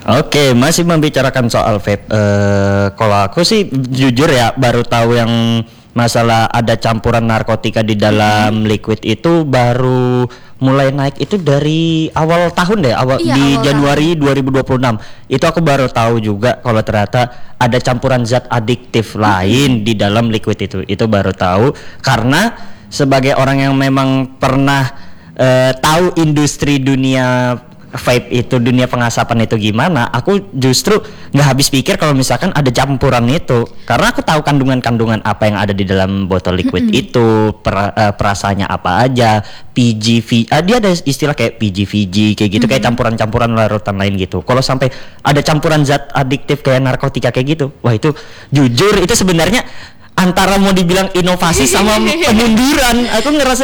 Oke, masih membicarakan soal vape. Kalau aku sih jujur ya baru tahu yang masalah ada campuran narkotika di dalam liquid itu baru mulai naik itu dari awal tahun deh, Iya, di awal Januari 2026. Itu aku baru tahu juga kalau ternyata ada campuran zat adiktif lain di dalam liquid itu. Itu baru tahu karena sebagai orang yang memang pernah tahu industri dunia vape itu, dunia pengasapan itu gimana, aku justru nggak habis pikir kalau misalkan ada campuran itu, karena aku tahu kandungan-kandungan apa yang ada di dalam botol liquid itu, perasanya apa aja, PGV, dia ada istilah kayak PGVG kayak gitu, kayak campuran-campuran larutan lain gitu. Kalau sampai ada campuran zat adiktif kayak narkotika kayak gitu, wah itu jujur itu sebenarnya antara mau dibilang inovasi sama kemunduran. Aku ngerasa